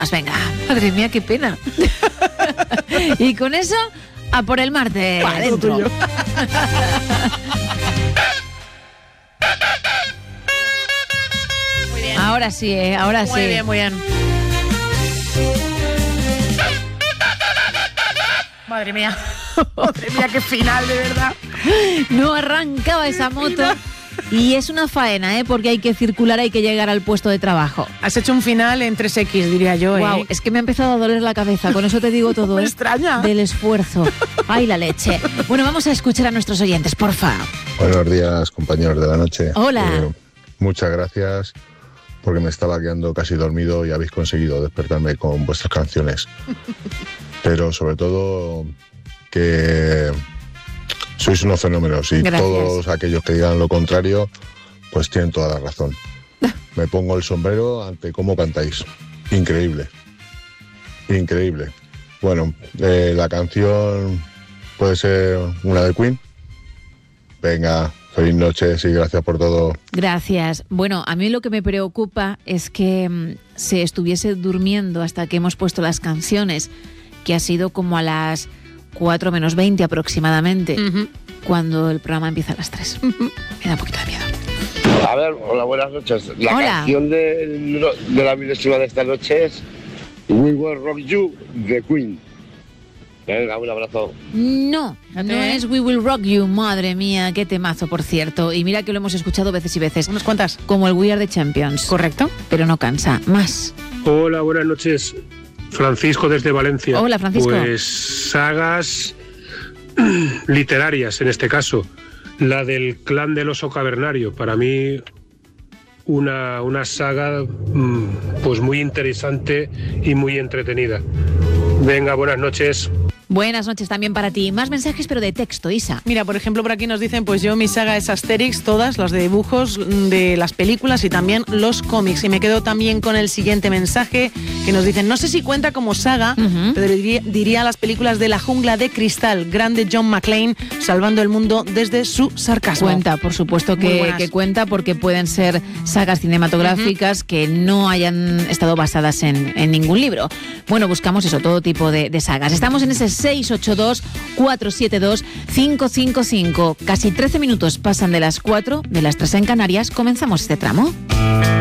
Venga. Madre mía, qué pena. Y con eso, a por el martes. Pa' adentro. Muy bien. Ahora sí, ahora sí. Muy bien, muy bien. Madre mía. Madre mía, qué final, de verdad. No arrancaba esa moto. Y es una faena, porque hay que circular, hay que llegar al puesto de trabajo. Has hecho un final en 3X, diría yo. Wow, es que me ha empezado a doler la cabeza, con eso te digo todo. Me extraña. Del esfuerzo. Ay, la leche. Bueno, vamos a escuchar a nuestros oyentes, porfa. Buenos días, compañeros de la noche. Hola. Muchas gracias, porque me estaba quedando casi dormido y habéis conseguido despertarme con vuestras canciones. Pero sobre todo que sois unos fenómenos y gracias. Todos aquellos que digan lo contrario, pues tienen toda la razón. Me pongo el sombrero ante cómo cantáis. Increíble. Increíble. Bueno, la canción puede ser una de Queen. Venga, feliz noche y gracias por todo. Gracias. Bueno, a mí lo que me preocupa es que se estuviese durmiendo hasta que hemos puesto las canciones, que ha sido como a las 4 menos 20 aproximadamente, cuando el programa empieza a las 3. Me da un poquito de miedo. A ver, hola, buenas noches. La canción de la milésima de esta noche es We Will Rock You, de Queen. Venga, un abrazo. No es We Will Rock You, madre mía, qué temazo, por cierto. Y mira que lo hemos escuchado veces y veces. ¿Unas cuantas? Como el We Are the Champions. Correcto. Pero no cansa. Más. Hola, buenas noches. Francisco desde Valencia. Hola, Francisco. Pues sagas literarias, en este caso. La del Clan del Oso Cavernario. Para mí, una saga pues muy interesante y muy entretenida. Venga, buenas noches. Buenas noches también para ti. Más mensajes, pero de texto, Isa. Mira, por ejemplo, por aquí nos dicen, pues yo mi saga es Asterix, todas, las de dibujos de las películas y también los cómics. Y me quedo también con el siguiente mensaje que nos dicen, no sé si cuenta como saga, pero diría las películas de La Jungla de Cristal, grande John McClane, salvando el mundo desde su sarcasmo. Cuenta, por supuesto que cuenta, porque pueden ser sagas cinematográficas que no hayan estado basadas en ningún libro. Bueno, buscamos eso, todo tipo de sagas. Estamos en ese 682-472-555. Casi 13 minutos pasan de las 4, de las 3 en Canarias. Comenzamos este tramo.